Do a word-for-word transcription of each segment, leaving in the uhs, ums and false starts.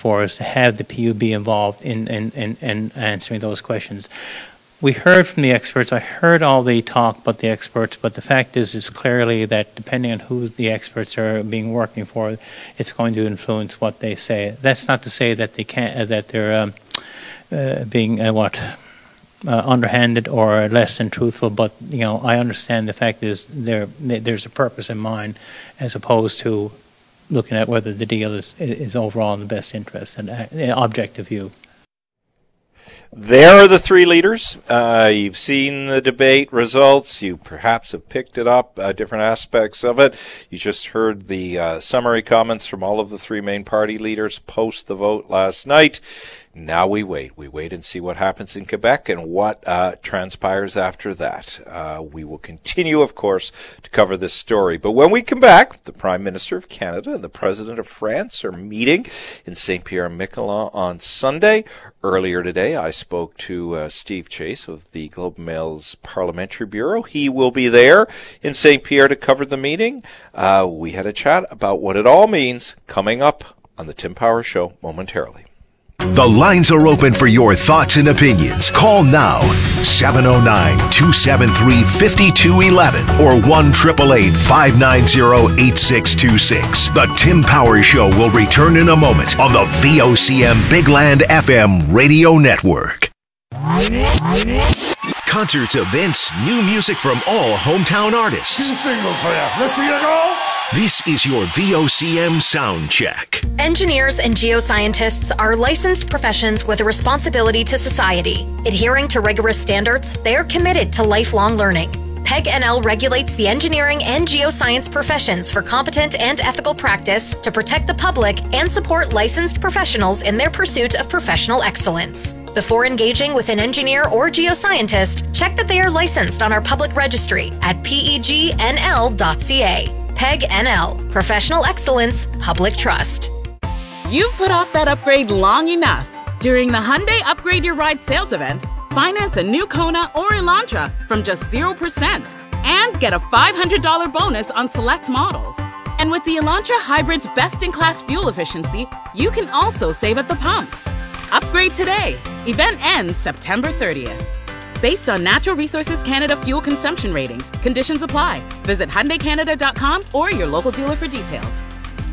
for is to have the P U B involved in, in, in, in answering those questions. We heard from the experts. I heard all the talk about the experts, but the fact is, is clearly that depending on who the experts are being working for, it's going to influence what they say. That's not to say that they can't, uh, that they're um, uh, being uh, what uh, underhanded or less than truthful. But you know, I understand the fact is there there's a purpose in mind, as opposed to looking at whether the deal is is overall in the best interest and uh, objective view. There are the three leaders. Uh, you've seen the debate results. You perhaps have picked it up, uh, different aspects of it. You just heard the uh, summary comments from all of the three main party leaders post the vote last night. Now we wait. We wait and see what happens in Quebec and what uh, transpires after that. Uh, we will continue, of course, to cover this story. But when we come back, the Prime Minister of Canada and the President of France are meeting in Saint Pierre and Miquelon on Sunday. Earlier today, I spoke to uh, Steve Chase of the Globe and Mail's Parliamentary Bureau. He will be there in Saint Pierre to cover the meeting. Uh, we had a chat about what it all means coming up on the Tim Power Show momentarily. The lines are open for your thoughts and opinions. Call now, seven oh nine, two seven three, five two one one or one eight eight eight, five nine zero, eight six two six. The Tim Power Show will return in a moment on the V O C M Big Land F M radio network. Concerts, events, new music from all hometown artists. Two singles for you. Let's see you go. This is your V O C M Sound Check. Engineers and geoscientists are licensed professions with a responsibility to society. Adhering to rigorous standards, they are committed to lifelong learning. P E G N L regulates the engineering and geoscience professions for competent and ethical practice to protect the public and support licensed professionals in their pursuit of professional excellence. Before engaging with an engineer or geoscientist, check that they are licensed on our public registry at P E G N L dot C A. P E G N L, Professional Excellence, Public Trust. You've put off that upgrade long enough. During the Hyundai Upgrade Your Ride sales event, finance a new Kona or Elantra from just zero percent and get a five hundred dollars bonus on select models. And with the Elantra Hybrid's best-in-class fuel efficiency, you can also save at the pump. Upgrade today. Event ends September thirtieth. Based on Natural Resources Canada fuel consumption ratings, conditions apply. Visit Hyundai Canada dot com or your local dealer for details.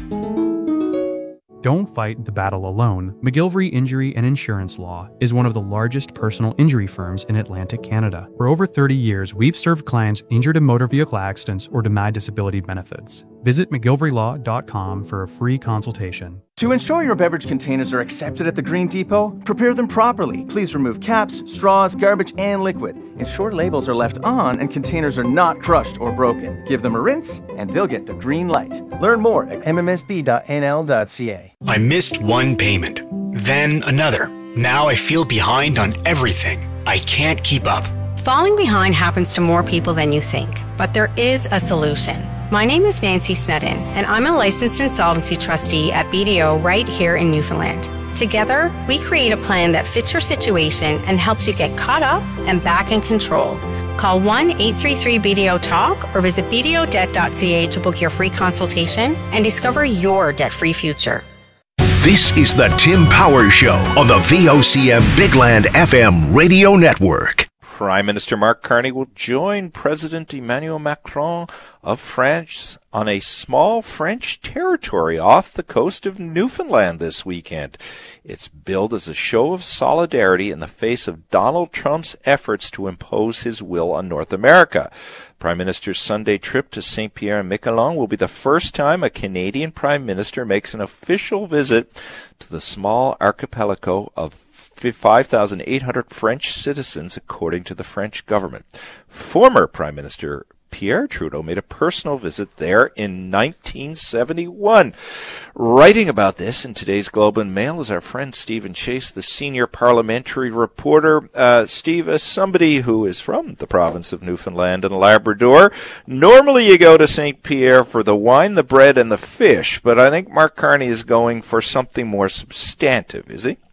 Don't fight the battle alone. McGillivray Injury and Insurance Law is one of the largest personal injury firms in Atlantic Canada. For over thirty years, we've served clients injured in motor vehicle accidents or denied disability benefits. Visit McGillivray Law dot com for a free consultation. To ensure your beverage containers are accepted at the Green Depot, prepare them properly. Please remove caps, straws, garbage, and liquid. Ensure labels are left on and containers are not crushed or broken. Give them a rinse and they'll get the green light. Learn more at m m s b dot n l dot c a. I missed one payment, then another. Now I feel behind on everything. I can't keep up. Falling behind happens to more people than you think, but there is a solution. My name is Nancy Snedden, and I'm a licensed insolvency trustee at B D O right here in Newfoundland. Together, we create a plan that fits your situation and helps you get caught up and back in control. Call one eight three three B D O talk or visit b d o debt dot c a to book your free consultation and discover your debt-free future. This is the Tim Power Show on the V O C M Big Land F M radio network. Prime Minister Mark Carney will join President Emmanuel Macron of France on a small French territory off the coast of Newfoundland this weekend. It's billed as a show of solidarity in the face of Donald Trump's efforts to impose his will on North America. Prime Minister's Sunday trip to Saint Pierre and Miquelon will be the first time a Canadian Prime Minister makes an official visit to the small archipelago of five thousand eight hundred French citizens, according to the French government. Former Prime Minister Pierre Trudeau made a personal visit there in nineteen seventy-one. Writing about this in today's Globe and Mail is our friend Stephen Chase, the senior parliamentary reporter. Uh, Steve, as somebody who is from the province of Newfoundland and Labrador, normally you go to Saint Pierre for the wine, the bread, and the fish, but I think Mark Carney is going for something more substantive, is he?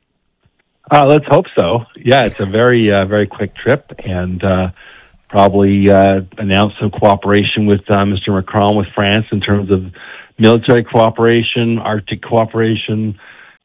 Uh, let's hope so. Yeah, it's a very, uh, very quick trip, and uh, probably uh, announce some cooperation with uh, Mister Macron with France in terms of military cooperation, Arctic cooperation,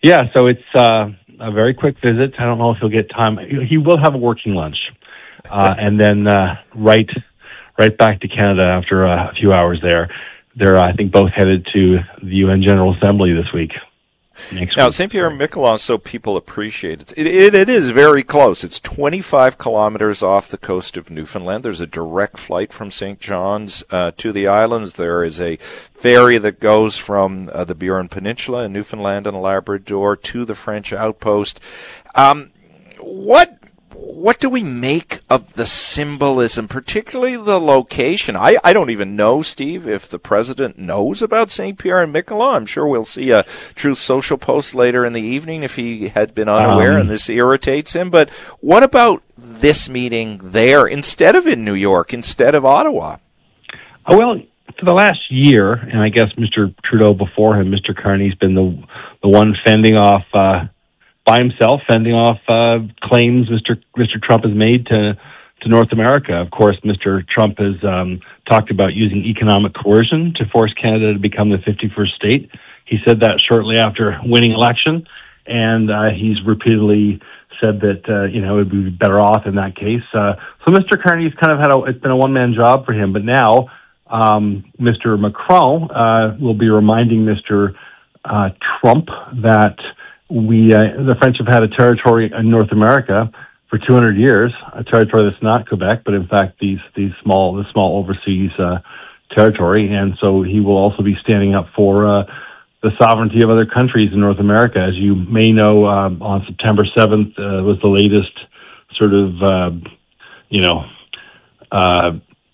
Yeah, so it's uh, a very quick visit. I don't know if he'll get time. He will have a working lunch, uh, and then uh, right, right back to Canada after uh, a few hours there. They're, I think, both headed to the U N General Assembly this week. Next now, week. Saint Pierre and Miquelon, so people appreciate it. It, it. it is very close. It's twenty-five kilometers off the coast of Newfoundland. There's a direct flight from Saint John's uh, to the islands. There is a ferry that goes from uh, the Burin Peninsula in Newfoundland and Labrador to the French outpost. Um, what what do we make of the symbolism, particularly the location? I, I don't even know, Steve, if the president knows about Saint Pierre and Miquelon. I'm sure we'll see a Truth Social post later in the evening if he had been unaware, um, and this irritates him. But what about this meeting there instead of in New York, instead of Ottawa? Well, for the last year, and I guess Mister Trudeau before him, Mister Carney's been the the one fending off uh, by himself, fending off uh, claims Mister Mister Trump has made to to North America. Of course, Mister Trump has um, talked about using economic coercion to force Canada to become the fifty-first state. He said that shortly after winning election, and uh, he's repeatedly said that uh, you know it would be better off in that case. Uh, so Mister Carney's kind of had a it's been a one man job for him, but now um, Mister Macron uh, will be reminding Mister Uh, Trump that we uh, the French have had a territory in North America for two hundred years, a territory that's not Quebec, but in fact these these small the small overseas uh, territory, and so he will also be standing up for uh, the sovereignty of other countries in North America. As you may know, um, on September seventh uh, was the latest sort of uh, you know uh,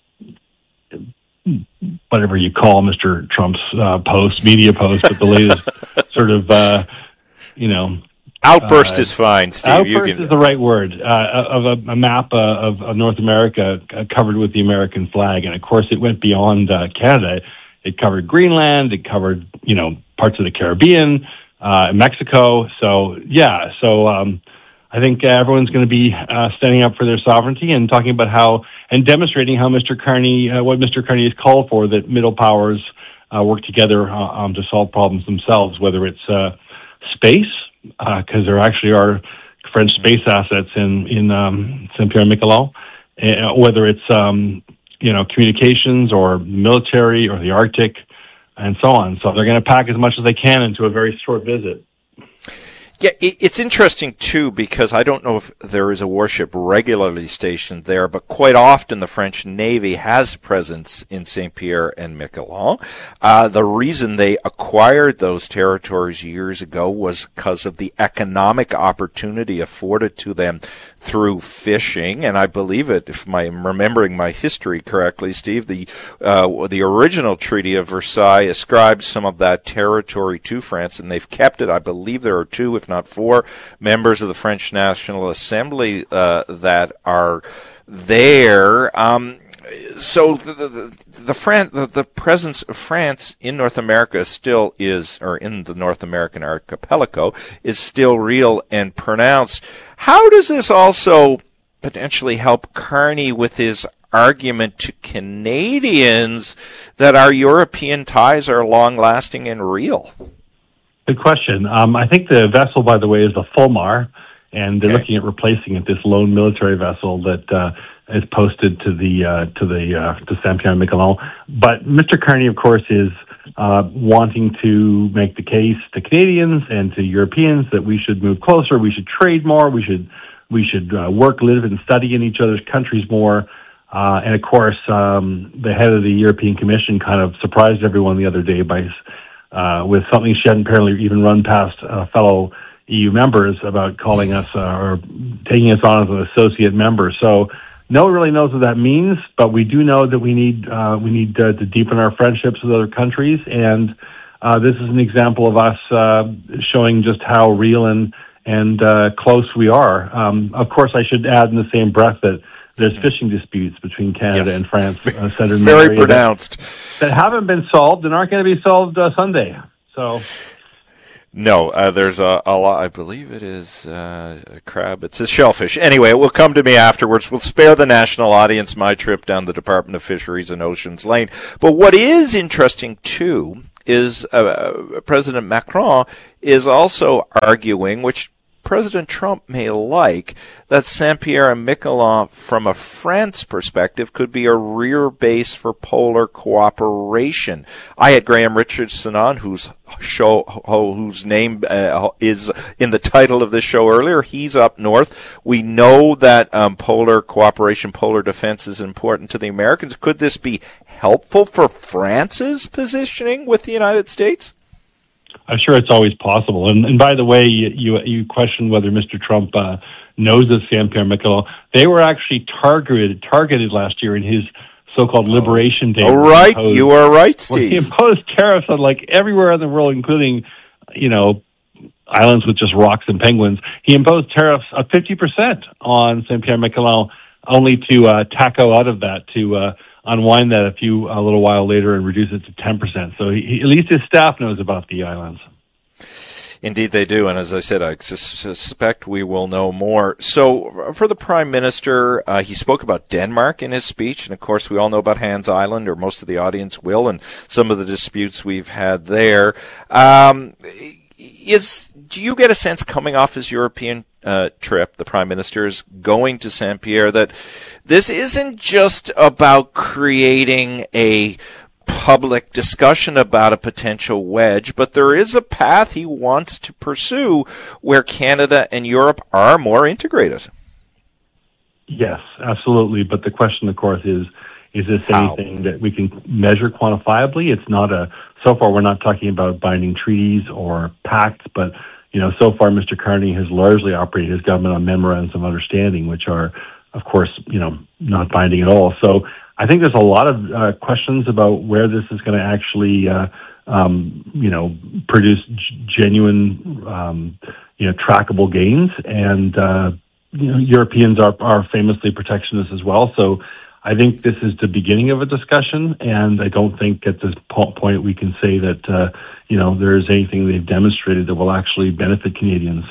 whatever you call Mister Trump's uh, post, media post, but the latest sort of uh, you know. Outburst uh, is fine, Steve. Outburst you can... is the right word. Uh, of a, a map uh, of, of North America uh, covered with the American flag, and of course it went beyond uh, Canada. It covered Greenland. It covered, you know, parts of the Caribbean, uh, Mexico. So yeah, so um, I think everyone's going to be uh, standing up for their sovereignty and talking about how and demonstrating how Mister Carney, uh, what Mister Carney has called for, that middle powers uh, work together uh, um, to solve problems themselves, whether it's uh, space. Because uh, there actually are French space assets in in um, Saint Pierre and Miquelon, uh, whether it's um, you know communications or military or the Arctic, and so on. So they're going to pack as much as they can into a very short visit. Yeah, it's interesting, too, because I don't know if there is a warship regularly stationed there, but quite often the French Navy has a presence in Saint Pierre and Miquelon. Uh, the reason they acquired those territories years ago was because of the economic opportunity afforded to them through fishing, and I believe it, if I'm remembering my history correctly, Steve, the uh, the original Treaty of Versailles ascribed some of that territory to France, and they've kept it. I believe there are two, if not four, members of the French National Assembly uh, that are there. Um, so the the the, Fran- the the presence of France in North America still is, or in the North American archipelago, is still real and pronounced. How does this also potentially help Carney with his argument to Canadians that our European ties are long-lasting and real? Good question. Um, I think the vessel, by the way, is the Fulmar, and they're Okay. looking at replacing it, this lone military vessel that uh, is posted to the uh, to the uh, to Saint Pierre and Miquelon. But Mister Carney, of course, is uh, wanting to make the case to Canadians and to Europeans that we should move closer, we should trade more, we should we should uh, work, live, and study in each other's countries more. Uh, and of course, um, the head of the European Commission kind of surprised everyone the other day by uh, with something she hadn't apparently even run past uh, fellow E U members about calling us uh, or taking us on as an associate member. So no one really knows what that means, but we do know that we need uh, we need uh, to deepen our friendships with other countries, and uh, this is an example of us uh, showing just how real and and uh, close we are. Um, of course, I should add in the same breath that there's fishing disputes between Canada Yes. and France, uh, centered in Very that area pronounced. That, that haven't been solved and aren't going to be solved uh, Sunday. So. No, uh, there's a, a lot. I believe it is uh, a crab. It's a shellfish. Anyway, it will come to me afterwards. We'll spare the national audience my trip down the Department of Fisheries and Oceans Lane. But what is interesting, too, is uh, President Macron is also arguing, which President Trump may like, that Saint-Pierre and Miquelon, from a France perspective, could be a rear base for polar cooperation. I had Graham Richardson on, whose show, whose name uh, is in the title of this show earlier. He's up north. We know that um, polar cooperation, polar defense is important to the Americans. Could this be helpful for France's positioning with the United States? I'm sure it's always possible. And, and by the way, you you, you questioned whether Mister Trump uh, knows of Saint-Pierre Miquelon. They were actually targeted targeted last year in his so-called Liberation Day. Oh, right. Imposed, you are right, Steve. He imposed tariffs on like everywhere in the world, including, you know, islands with just rocks and penguins. He imposed tariffs of fifty percent on Saint-Pierre Miquelon, only to uh, taco out of that to uh, unwind that a few a little while later and reduce it to ten percent. So he, he, at least his staff knows about the islands. Indeed they do, and as I said, I sus- suspect we will know more. So for the Prime Minister, uh, he spoke about Denmark in his speech, and of course we all know about Hans Island, or most of the audience will, and some of the disputes we've had there. Um, is do you get a sense coming off his European uh, trip, the Prime Minister is going to Saint-Pierre, that this isn't just about creating a public discussion about a potential wedge, but there is a path he wants to pursue where Canada and Europe are more integrated? Yes, absolutely. But the question, of course, is, is this How? anything that we can measure quantifiably? It's not a, so far we're not talking about binding treaties or pacts, but, you know, so far Mister Carney has largely operated his government on memorandums of understanding, which are, of course, you know, not binding at all. So I think there's a lot of uh, questions about where this is going to actually, uh, um, you know, produce g- genuine, um, you know, trackable gains. And, uh, you know, Europeans are, are famously protectionist as well. So I think this is the beginning of a discussion, and I don't think at this po- point we can say that, uh, you know, there is anything they've demonstrated that will actually benefit Canadians.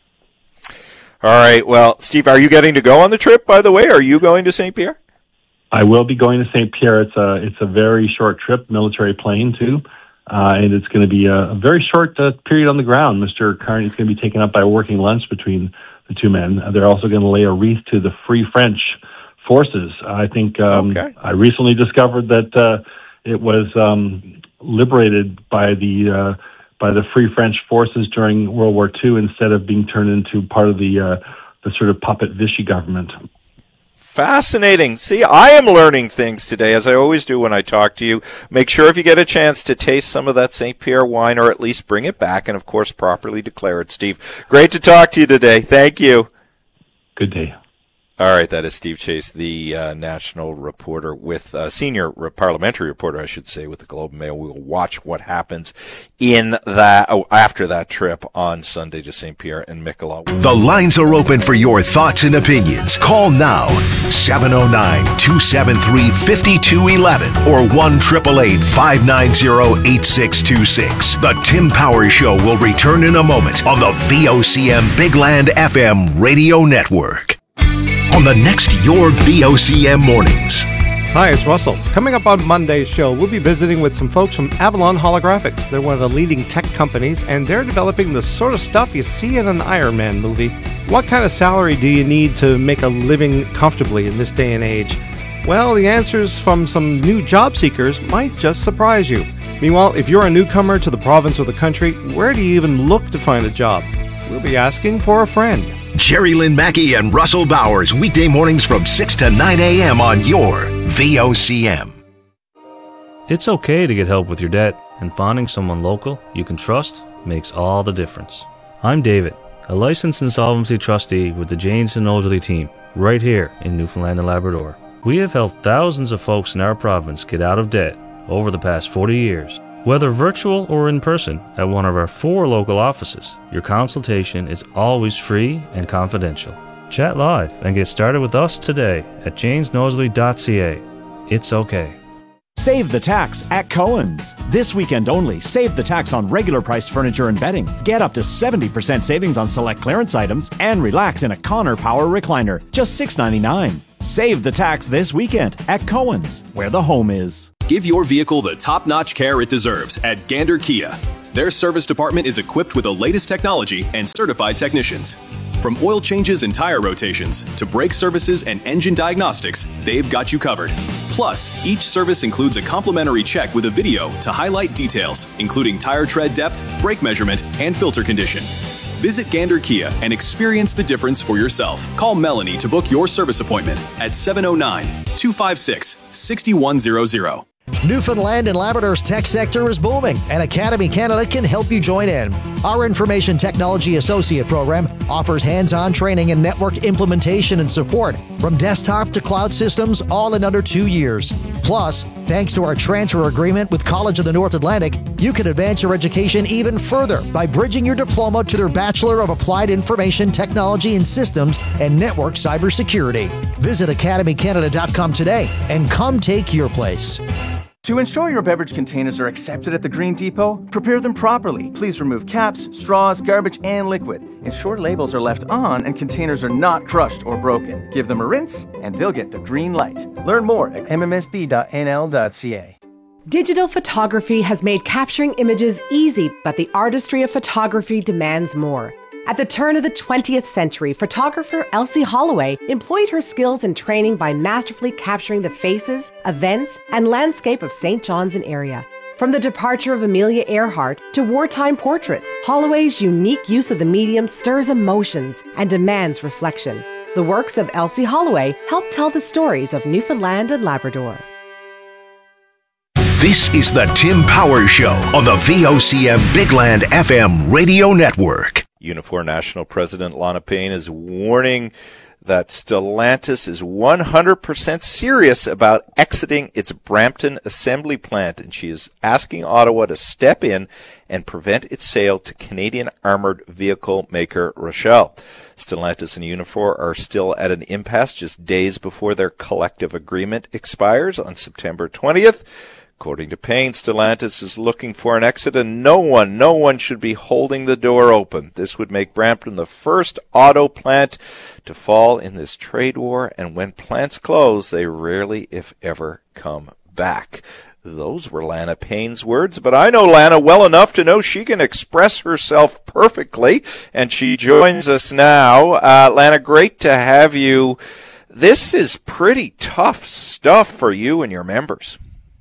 All right. Well, Steve, are you getting to go on the trip, by the way? Are you going to Saint-Pierre? I will be going to Saint-Pierre. It's a, it's a very short trip, military plane too, uh, and it's going to be a, a very short uh, period on the ground. Mister Carney is going to be taken up by a working lunch between the two men. Uh, they're also going to lay a wreath to the Free French forces. I think um, okay. I recently discovered that uh, it was um, liberated by the uh, by the Free French forces during World War Two instead of being turned into part of the uh, the sort of puppet Vichy government. Fascinating. See, I am learning things today, as I always do when I talk to you. Make sure if you get a chance to taste some of that Saint-Pierre wine, or at least bring it back and, of course, properly declare it, Steve. Great to talk to you today. Thank you. Good day. All right, that is Steve Chase, the uh, national reporter with, uh, senior re- parliamentary reporter, I should say, with the Globe and Mail. We will watch what happens in that, oh, after that trip on Sunday to Saint-Pierre and Miquelon. The lines are open for your thoughts and opinions. Call now, seven oh nine, two seven three, five two one one or one eight eight eight, five nine zero, eight six two six. The Tim Powers Show will return in a moment on the V O C M Big Land F M radio network. On the next Your V O C M Mornings. Hi, it's Russell. Coming up on Monday's show, we'll be visiting with some folks from Avalon Holographics. They're one of the leading tech companies, and they're developing the sort of stuff you see in an Iron Man movie. What kind of salary do you need to make a living comfortably in this day and age? Well, the answers from some new job seekers might just surprise you. Meanwhile, if you're a newcomer to the province or the country, where do you even look to find a job? We'll be asking for a friend. Jerry Lynn Mackey and Russell Bowers, weekday mornings from six to nine a.m. on your V O C M. It's okay to get help with your debt, and finding someone local you can trust makes all the difference. I'm David, a licensed insolvency trustee with the Janes and Nosworthy team, right here in Newfoundland and Labrador. We have helped thousands of folks in our province get out of debt over the past forty years. Whether virtual or in person at one of our four local offices, your consultation is always free and confidential. Chat live and get started with us today at janes nosworthy dot c a. It's okay. Save the tax at Cohen's. This weekend only, save the tax on regular priced furniture and bedding. Get up to seventy percent savings on select clearance items and relax in a Connor Power recliner, just six ninety-nine. Save the tax this weekend at Cohen's, where the home is. Give your vehicle the top-notch care it deserves at Gander Kia. Their service department is equipped with the latest technology and certified technicians. From oil changes and tire rotations to brake services and engine diagnostics, they've got you covered. Plus, each service includes a complimentary check with a video to highlight details, including tire tread depth, brake measurement, and filter condition. Visit Gander Kia and experience the difference for yourself. Call Melanie to book your service appointment at seven oh nine, two five six, six one zero zero. Newfoundland and Labrador's tech sector is booming, and Academy Canada can help you join in. Our Information Technology Associate Program offers hands-on training in network implementation and support, from desktop to cloud systems, all in under two years. Plus, thanks to our transfer agreement with College of the North Atlantic, you can advance your education even further by bridging your diploma to their Bachelor of Applied Information Technology and Systems and Network Cybersecurity. Visit academy canada dot com today and come take your place. To ensure your beverage containers are accepted at the Green Depot, prepare them properly. Please remove caps, straws, garbage, and liquid. Ensure labels are left on and containers are not crushed or broken. Give them a rinse and they'll get the green light. Learn more at m m s b dot n l dot c a. Digital photography has made capturing images easy, but the artistry of photography demands more. At the turn of the twentieth century, photographer Elsie Holloway employed her skills and training by masterfully capturing the faces, events, and landscape of Saint John's and area. From the departure of Amelia Earhart to wartime portraits, Holloway's unique use of the medium stirs emotions and demands reflection. The works of Elsie Holloway help tell the stories of Newfoundland and Labrador. This is the Tim Power Show on the V O C M Bigland F M radio network. Unifor National President Lana Payne is warning that Stellantis is one hundred percent serious about exiting its Brampton assembly plant, and she is asking Ottawa to step in and prevent its sale to Canadian armored vehicle maker Rochelle. Stellantis and Unifor are still at an impasse just days before their collective agreement expires on September twentieth. According to Payne, Stellantis is looking for an exit, and no one, no one should be holding the door open. This would make Brampton the first auto plant to fall in this trade war, and when plants close, they rarely, if ever, come back. Those were Lana Payne's words, but I know Lana well enough to know she can express herself perfectly, and she joins us now. Uh, Lana, great to have you. This is pretty tough stuff for you and your members.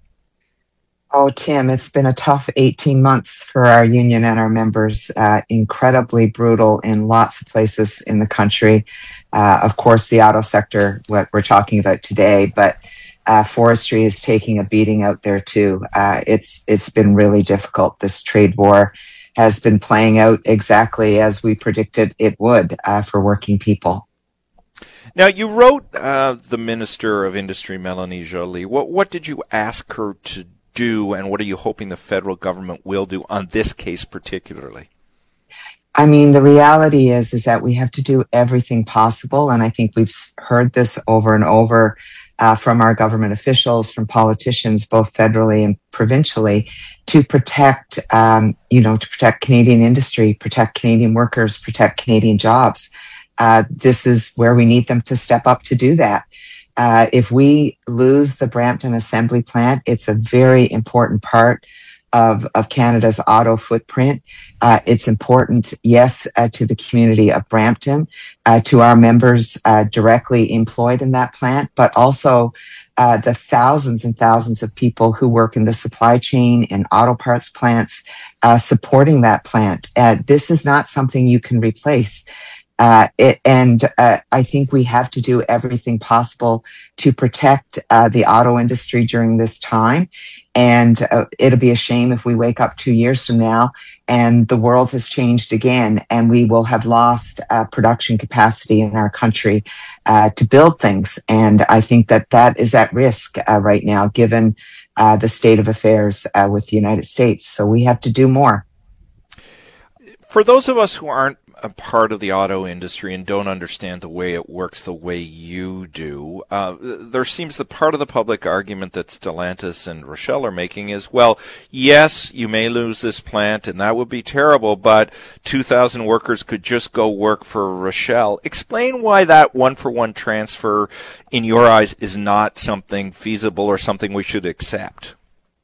Oh, Tim, it's been a tough eighteen months for our union and our members, uh, incredibly brutal in lots of places in the country. Uh, of course, the auto sector, what we're talking about today, but uh, forestry is taking a beating out there too. Uh, it's it's been really difficult. This trade war has been playing out exactly as we predicted it would uh, for working people. Now, you wrote uh, the Minister of Industry, Melanie Joly. What, what did you ask her to do, and what are you hoping the federal government will do on this case particularly? I mean, the reality is, is that we have to do everything possible, and I think we've heard this over and over uh, from our government officials, from politicians, both federally and provincially, to protect, um, you know, to protect Canadian industry, protect Canadian workers, protect Canadian jobs. Uh, this is where we need them to step up to do that. Uh, if we lose the Brampton assembly plant, it's a very important part of, of Canada's auto footprint. Uh, it's important, yes, uh, to the community of Brampton, uh, to our members uh, directly employed in that plant, but also uh, the thousands and thousands of people who work in the supply chain in auto parts plants uh, supporting that plant. Uh, this is not something you can replace. Uh, it, and uh, I think we have to do everything possible to protect uh, the auto industry during this time. And uh, it'll be a shame if we wake up two years from now and the world has changed again, and we will have lost uh, production capacity in our country uh, to build things. And I think that that is at risk uh, right now, given uh, the state of affairs uh, with the United States. So we have to do more. For those of us who aren't a part of the auto industry and don't understand the way it works the way you do, uh, there seems the part of the public argument that Stellantis and Rochelle are making is, well, yes, you may lose this plant and that would be terrible, but two thousand workers could just go work for Rochelle. Explain why that one-for-one transfer, in your eyes, is not something feasible or something we should accept.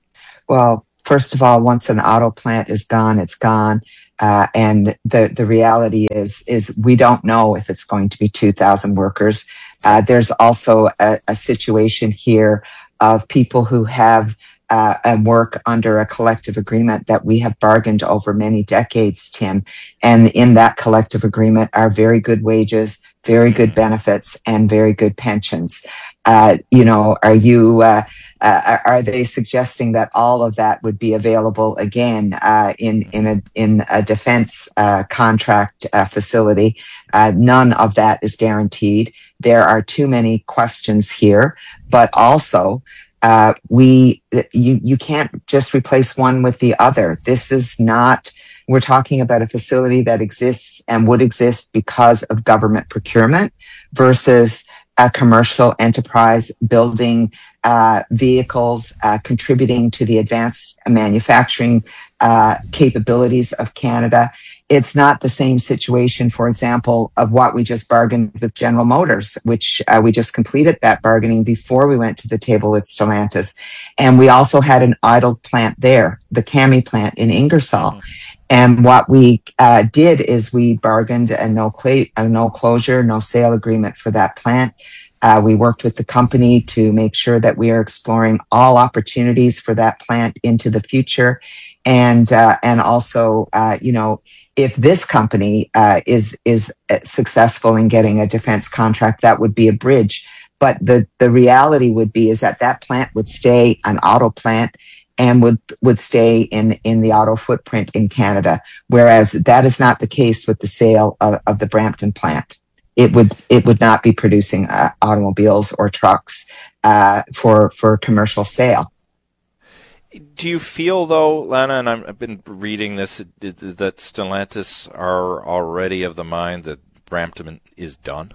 Well, first of all, once an auto plant is gone, it's gone. Uh, and the, the reality is, is we don't know if it's going to be two thousand workers. Uh, there's also a, a situation here of people who have uh, and work under a collective agreement that we have bargained over many decades, Tim. And in that collective agreement are very good wages, very good benefits, and very good pensions. Uh, you know, are you, uh, uh, are they suggesting that all of that would be available again uh, in in a in a defense uh, contract uh, facility? Uh, none of that is guaranteed. There are too many questions here, but also uh, we you you can't just replace one with the other. This is not. We're talking about a facility that exists and would exist because of government procurement versus a commercial enterprise building uh, vehicles, uh, contributing to the advanced manufacturing uh, capabilities of Canada. It's not the same situation, for example, of what we just bargained with General Motors, which uh, we just completed that bargaining before we went to the table with Stellantis. And we also had an idled plant there, the CAMI plant in Ingersoll. Mm-hmm. And what we uh, did is we bargained a no, cl- a no closure, no sale agreement for that plant. Uh, we worked with the company to make sure that we are exploring all opportunities for that plant into the future. And uh, and also, uh, you know, if this company uh, is is successful in getting a defense contract, that would be a bridge. But the, the reality would be is that that plant would stay an auto plant and would would stay in, in the auto footprint in Canada, whereas that is not the case with the sale of, of the Brampton plant. It would it would not be producing uh, automobiles or trucks uh, for for commercial sale. Do you feel, though, Lana, and I'm, I've been reading this, that Stellantis are already of the mind that Brampton is done?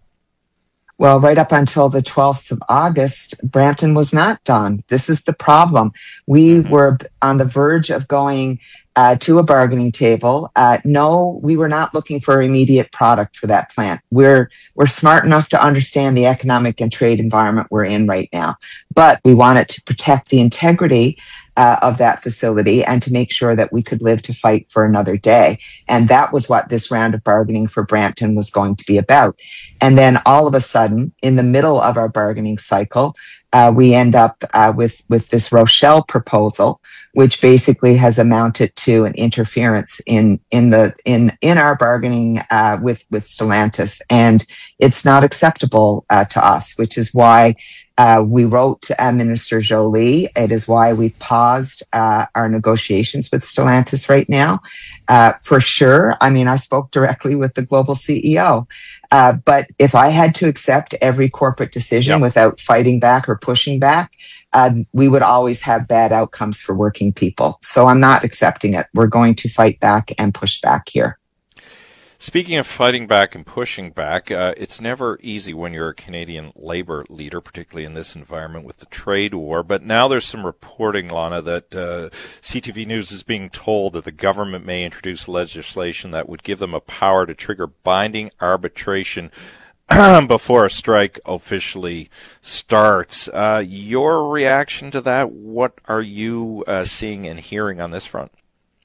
Well, right up until the twelfth of August, Brampton was not done. This is the problem. We mm-hmm. were on the verge of going uh, to a bargaining table. Uh, no, we were not looking for immediate product for that plant. We're we're smart enough to understand the economic and trade environment we're in right now, but we wanted to protect the integrity Uh, of that facility and to make sure that we could live to fight for another day. And that was what this round of bargaining for Brampton was going to be about. And then all of a sudden, in the middle of our bargaining cycle, uh, we end up uh, with, with this Rochelle proposal, which basically has amounted to an interference in, in the, in, in our bargaining uh, with, with Stellantis. And it's not acceptable uh, to us, which is why Uh, we wrote to uh, Minister Jolie. It is why we paused uh, our negotiations with Stellantis right now. Uh, for sure, I mean, I spoke directly with the global C E O. Uh, but if I had to accept every corporate decision yep. without fighting back or pushing back, uh, we would always have bad outcomes for working people. So I'm not accepting it. We're going to fight back and push back here. Speaking of fighting back and pushing back, uh, it's never easy when you're a Canadian Labour leader, particularly in this environment with the trade war. But now there's some reporting, Lana, that uh, C T V News is being told that the government may introduce legislation that would give them a power to trigger binding arbitration before a strike officially starts. Uh, your reaction to that, what are you uh, seeing and hearing on this front?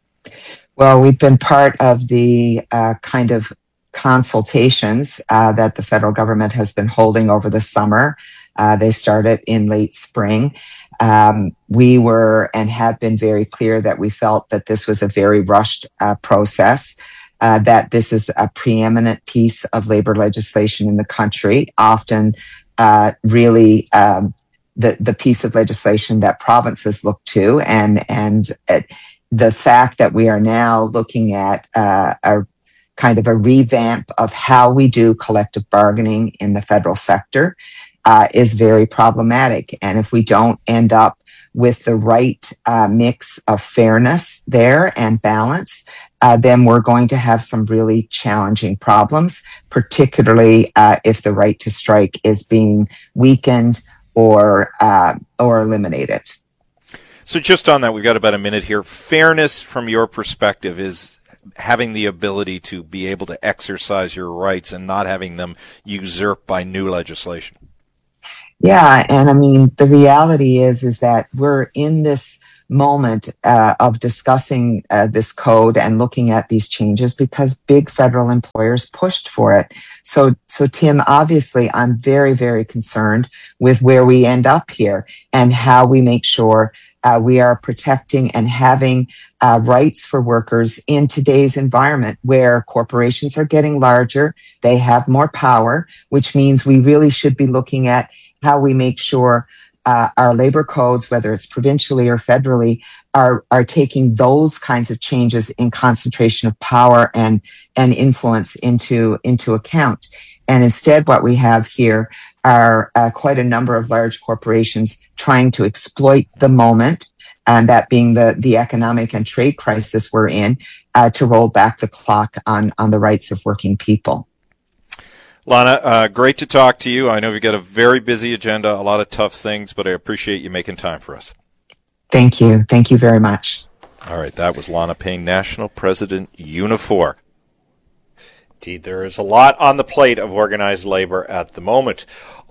Well, we've been part of the uh, kind of consultations uh, that the federal government has been holding over the summer. Uh, they started in late spring. Um, we were and have been very clear that we felt that this was a very rushed uh, process, uh, that this is a preeminent piece of labor legislation in the country, often uh, really um, the, the piece of legislation that provinces look to, and, and it, the fact that we are now looking at uh, a kind of a revamp of how we do collective bargaining in the federal sector uh, is very problematic. And if we don't end up with the right uh, mix of fairness there and balance, uh, then we're going to have some really challenging problems, particularly uh, if the right to strike is being weakened or uh, or eliminated. So just on that, we've got about a minute here. Fairness from your perspective is having the ability to be able to exercise your rights and not having them usurped by new legislation. Yeah, and I mean, the reality is, is that we're in this moment uh, of discussing uh, this code and looking at these changes because big federal employers pushed for it. So, so Tim, obviously, I'm very, very concerned with where we end up here and how we make sure uh, we are protecting and having uh, rights for workers in today's environment where corporations are getting larger, they have more power, which means we really should be looking at how we make sure uh, our labor codes, whether it's provincially or federally, are are taking those kinds of changes in concentration of power and and influence into into account. And instead, what we have here are uh, quite a number of large corporations trying to exploit the moment, and that being the the economic and trade crisis we're in, uh, to roll back the clock on on the rights of working people. Lana, uh, great to talk to you. I know you've got a very busy agenda, a lot of tough things, but I appreciate you making time for us. Thank you. Thank you very much. All right, that was Lana Payne, National President, Unifor. Indeed, there is a lot on the plate of organized labor at the moment.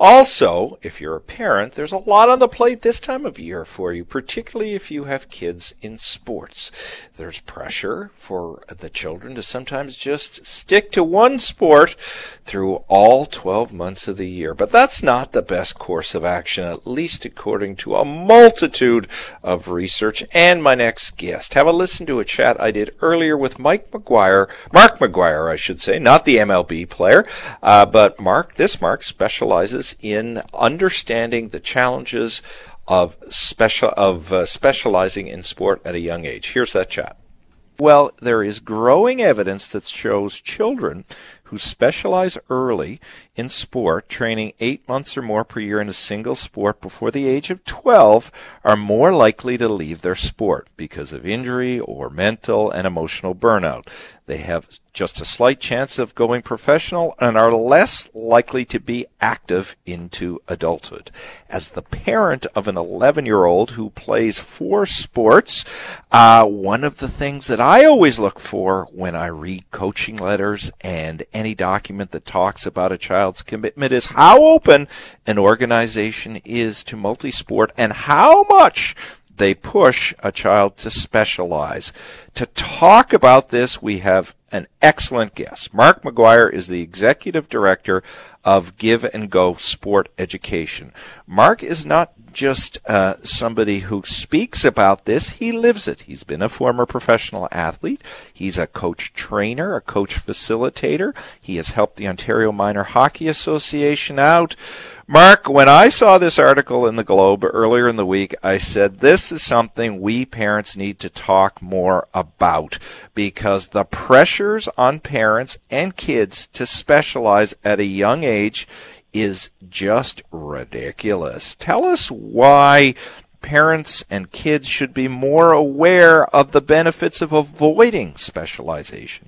Also, if you're a parent, there's a lot on the plate this time of year for you, particularly if you have kids in sports. There's pressure for the children to sometimes just stick to one sport through all twelve months of the year. But that's not the best course of action, at least according to a multitude of research. And my next guest, have a listen to a chat I did earlier with Mike McGuire, Mark McGuire, I should say, not the M L B player, uh, but Mark, this Mark specializes in understanding the challenges of special of uh, specializing in sport at a young age. Here's that chat. Well, there is growing evidence that shows children who specialize early in sport, training eight months or more per year in a single sport before the age of twelve, are more likely to leave their sport because of injury or mental and emotional burnout. They have just a slight chance of going professional and are less likely to be active into adulthood. As the parent of an eleven-year-old who plays four sports, uh, one of the things that I always look for when I read coaching letters and any document that talks about a child's commitment is how open an organization is to multi-sport and how much they push a child to specialize. To talk about this, we have an excellent guest. Mark McGuire is the executive director of Give and Go Sport Education. Mark is not just uh, somebody who speaks about this, he lives it. He's been a former professional athlete. He's a coach trainer, a coach facilitator. He has helped the Ontario Minor Hockey Association out. Mark, when I saw this article in the Globe earlier in the week, I said this is something we parents need to talk more about because the pressures on parents and kids to specialize at a young age is just ridiculous. Tell us why parents and kids should be more aware of the benefits of avoiding specialization.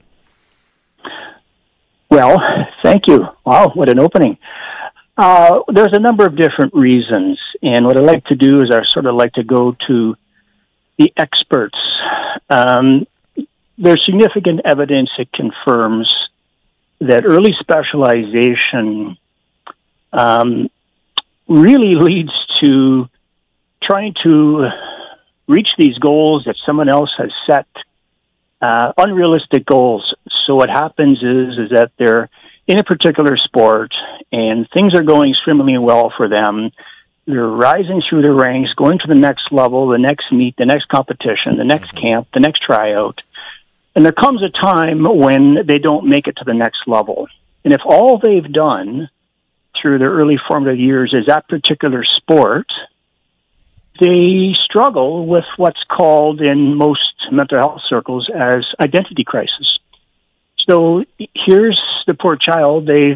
Well, thank you. Wow, what an opening. Uh, there's a number of different reasons, and what I like to do is I sort of like to go to the experts. Um, there's significant evidence that confirms that early specialization um, really leads to trying to reach these goals that someone else has set, uh, unrealistic goals. So what happens is, is that they're in a particular sport and things are going extremely well for them. They're rising through the ranks, going to the next level, the next meet, the next competition, the next camp, the next tryout. And there comes a time when they don't make it to the next level. And if all they've done through their early formative years is that particular sport, they struggle with what's called in most mental health circles as identity crisis. So here's the poor child. They've,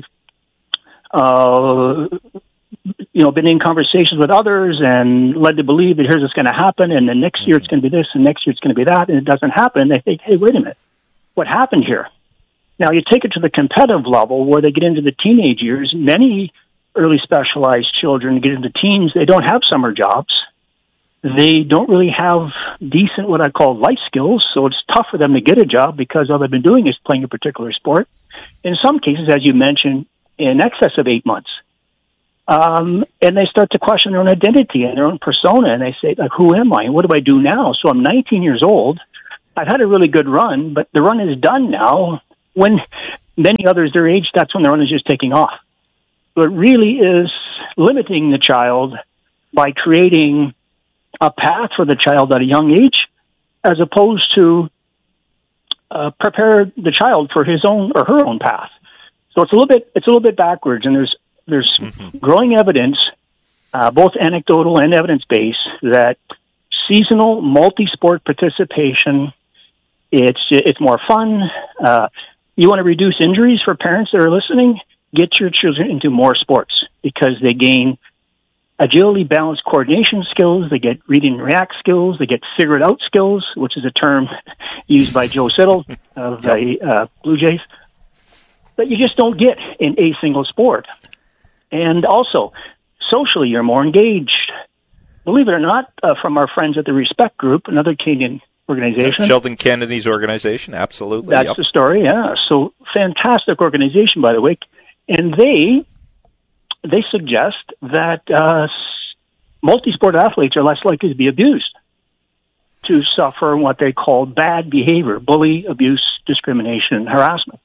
uh, you know, been in conversations with others and led to believe that here's what's going to happen, and then next year it's going to be this, and next year it's going to be that, and it doesn't happen. They think, hey, wait a minute, what happened here. Now, you take it to the competitive level where they get into the teenage years. Many early specialized children get into teens. They don't have summer jobs. They don't really have decent, what I call life skills, so it's tough for them to get a job because all they've been doing is playing a particular sport. In some cases, as you mentioned, in excess of eight months. Um, and they start to question their own identity and their own persona, and they say, like, who am I? What do I do now? So I'm nineteen years old. I've had a really good run, but the run is done now. When many others their age, that's when the run is just taking off. So it really is limiting the child by creating a path for the child at a young age, as opposed to uh, prepare the child for his own or her own path. So it's a little bit it's a little bit backwards, and there's there's mm-hmm. growing evidence, uh, both anecdotal and evidence based, that seasonal multi-sport participation it's it's more fun. Uh, you want to reduce injuries for parents that are listening? Get your children into more sports because they gain agility, balance, coordination skills. They get read and react skills. They get figure it out skills, which is a term used by Joe Siddall of the uh, Blue Jays, that you just don't get in a single sport. And also, socially, you're more engaged. Believe it or not, uh, from our friends at the Respect Group, another Canadian organization. Yeah, Sheldon Kennedy's organization, absolutely. That's yep. the story, yeah. So, fantastic organization, by the way. And they they suggest that uh, multi-sport athletes are less likely to be abused, to suffer what they call bad behavior, bully, abuse, discrimination, and harassment.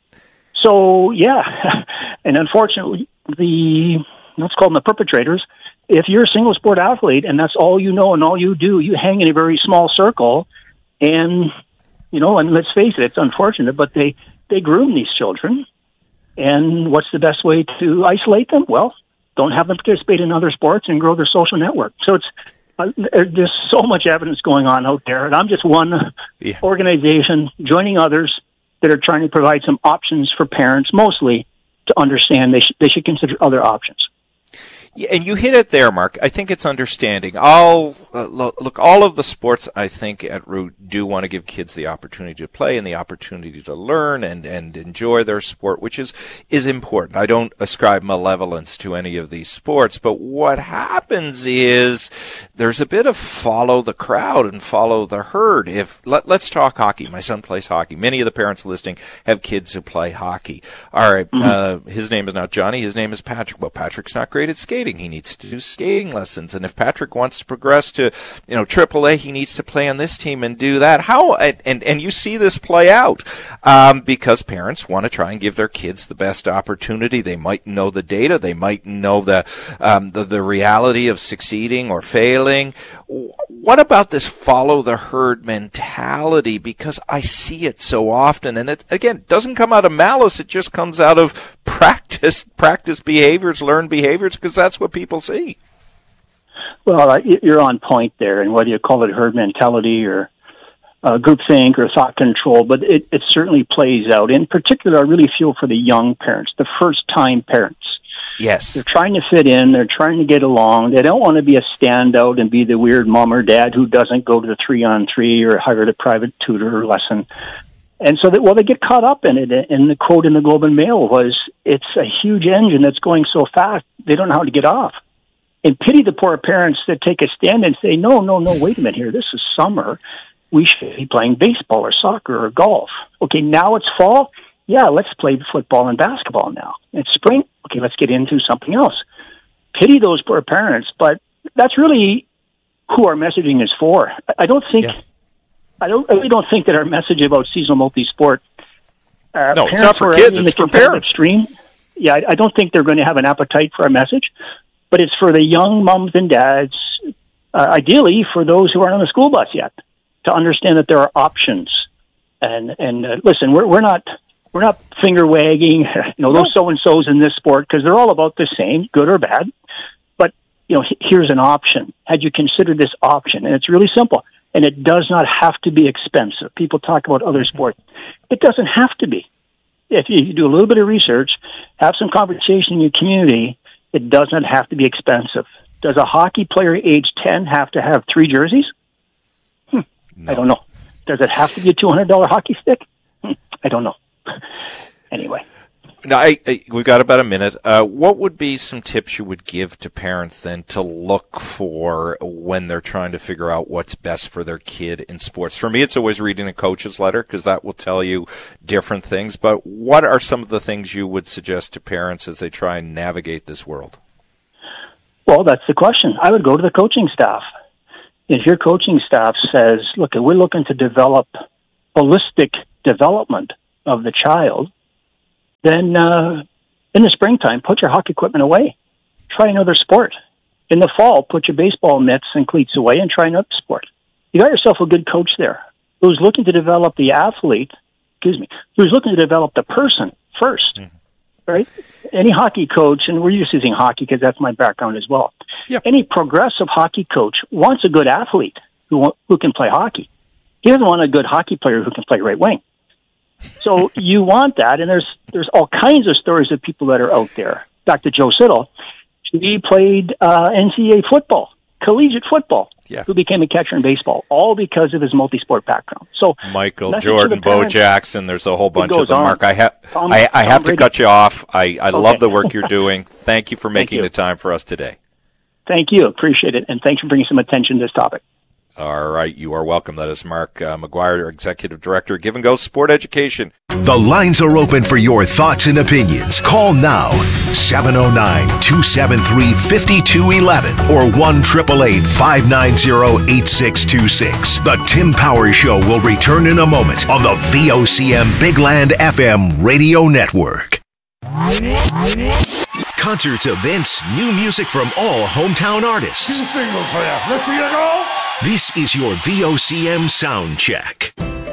So, yeah, and unfortunately, the, let's call them the perpetrators, if you're a single-sport athlete and that's all you know and all you do, you hang in a very small circle, and, you know, and let's face it, it's unfortunate, but they, they groom these children. And what's the best way to isolate them? Well, don't have them participate in other sports and grow their social network. So it's uh, there's so much evidence going on out there, and I'm just one yeah. organization joining others that are trying to provide some options for parents, mostly to understand they, sh- they should consider other options. Yeah, and you hit it there, Mark. I think it's understanding. All uh, look, all of the sports, I think, at Root do want to give kids the opportunity to play and the opportunity to learn and, and enjoy their sport, which is is important. I don't ascribe malevolence to any of these sports, but what happens is there's a bit of follow the crowd and follow the herd. If let, let's talk hockey. My son plays hockey. Many of the parents listening have kids who play hockey. All right, mm-hmm. uh, his name is not Johnny. His name is Patrick. Well, Patrick's not great at skating. He needs to do skating lessons. And if Patrick wants to progress to, you know, triple A, he needs to play on this team and do that. How, and, and you see this play out, um, because parents want to try and give their kids the best opportunity. They might know the data. They might know the, um, the, the reality of succeeding or failing. What about this follow the herd mentality? Because I see it so often. And it, again, doesn't come out of malice. It just comes out of practice, practice behaviors, learned behaviors, because that's what people see. Well, uh, you're on point there, and whether you call it herd mentality or uh, groupthink or thought control, but it, it certainly plays out. In particular, I really feel for the young parents, the first-time parents. Yes. They're trying to fit in. They're trying to get along. They don't want to be a standout and be the weird mom or dad who doesn't go to the three-on-three or hire a private tutor lesson. And so, that, well, they get caught up in it. And the quote in the Globe and Mail was, it's a huge engine that's going so fast, they don't know how to get off. And pity the poor parents that take a stand and say, no, no, no, wait a minute here. This is summer. We should be playing baseball or soccer or golf. Okay, now it's fall. Yeah, let's play football and basketball now. It's spring. Okay, let's get into something else. Pity those poor parents, but that's really who our messaging is for. I don't think... Yeah. I don't. I really don't think that our message about seasonal multi-sport. Uh, no, it's not for kids. It's for parents. Stream, yeah, I, I don't think they're going to have an appetite for our message, but it's for the young moms and dads. Uh, ideally, for those who aren't on the school bus yet, to understand that there are options. And and uh, listen, we're we're not we're not finger wagging. You know, those so and so's in this sport, because they're all about the same, good or bad. But you know, here's an option. Had you considered this option? And it's really simple. And it does not have to be expensive. People talk about other sports. It doesn't have to be. If you do a little bit of research, have some conversation in your community, it does not have to be expensive. Does a hockey player age ten have to have three jerseys? Hmm. No. I don't know. Does it have to be a two hundred dollars hockey stick? Hmm. I don't know. Anyway. Now, I, I, we've got about a minute. Uh, what would be some tips you would give to parents then to look for when they're trying to figure out what's best for their kid in sports? For me, it's always reading a coach's letter because that will tell you different things. But what are some of the things you would suggest to parents as they try and navigate this world? Well, that's the question. I would go to the coaching staff. If your coaching staff says, look, we're looking to develop holistic development of the child, then uh, in the springtime, put your hockey equipment away. Try another sport. In the fall, put your baseball mitts and cleats away and try another sport. You got yourself a good coach there who's looking to develop the athlete, excuse me, who's looking to develop the person first, mm-hmm. right? Any hockey coach, and we're just using hockey because that's my background as well. Yep. Any progressive hockey coach wants a good athlete who who can play hockey. He doesn't want a good hockey player who can play right wing. So you want that, and there's there's all kinds of stories of people that are out there. Doctor Joe Siddle, he played uh, N C double A football, collegiate football, yeah. who became a catcher in baseball, all because of his multi-sport background. So Michael Jordan, Bo parents, Jackson, there's a whole bunch of them. On. Mark, I, ha- Tom, I, I have Tom to cut you off. I, I okay. love the work you're doing. Thank you for making you. the time for us today. Thank you. Appreciate it, and thanks for bringing some attention to this topic. All right, you are welcome. That is Mark uh, McGuire, Executive Director, Give and Go Sport Education. The lines are open for your thoughts and opinions. Call now, seven oh nine, two seven three, five two one one or one eight eight eight, five nine zero, eight six two six. The Tim Power Show will return in a moment on the V O C M Big Land F M Radio Network. Concerts, events, new music from all hometown artists. Two singles for you. Let's see you go. This is your V O C M Sound Check.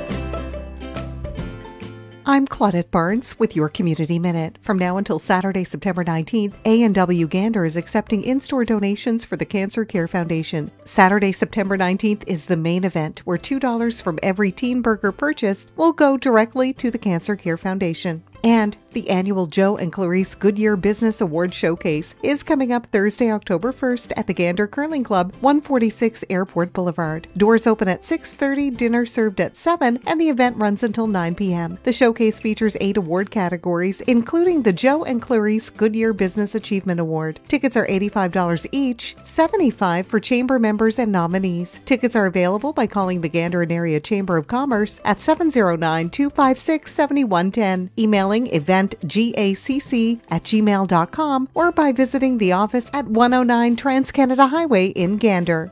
I'm Claudette Barnes with your Community Minute. From now until Saturday, September nineteenth, A and W Gander is accepting in-store donations for the Cancer Care Foundation. Saturday, September nineteenth is the main event, where two dollars from every teen burger purchased will go directly to the Cancer Care Foundation. And the annual Joe and Clarice Goodyear Business Award Showcase is coming up Thursday, October first at the Gander Curling Club, one forty-six Airport Boulevard. Doors open at six thirty, dinner served at seven, and the event runs until nine p.m. The showcase features eight award categories, including the Joe and Clarice Goodyear Business Achievement Award. Tickets are eighty-five dollars each, seventy-five dollars for chamber members and nominees. Tickets are available by calling the Gander and Area Chamber of Commerce at seven oh nine, two five six, seven one one zero, emailing event gacc at gmail dot com, or by visiting the office at one oh nine Trans-Canada Highway in Gander.